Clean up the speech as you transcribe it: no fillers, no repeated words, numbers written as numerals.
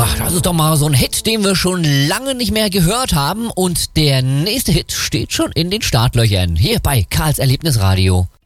Das ist doch mal so ein Hit, den wir schon lange nicht mehr gehört haben. Und der nächste Hit steht schon in den Startlöchern. Hier bei Karls Erlebnisradio.